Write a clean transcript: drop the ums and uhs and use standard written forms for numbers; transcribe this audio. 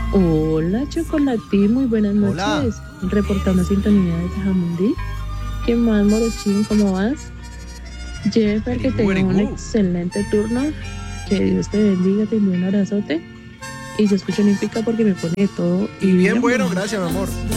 Hola, Chocolatín, muy buenas Hola. noches. Reportando sintonía desde Jamundí. ¿Qué más, Morochín? ¿Cómo vas? Jennifer, Very que good, very tenga un good. excelente turno. Que Dios te bendiga, te envío un abrazote. Y yo escucho Olímpica porque me pone de todo Y bien bien bueno, bonito. gracias, mi amor.